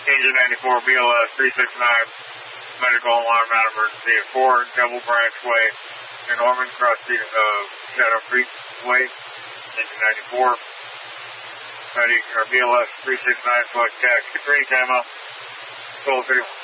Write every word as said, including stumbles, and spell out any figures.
Engine ninety-four, B L S three six nine, medical alarm out emergency at four Double Branch Way in Norman, across the uh, Shadow Creek Way, Engine ninety-four. Ready, or B L S three six nine, select taxi, green camo, twelve thirty-one.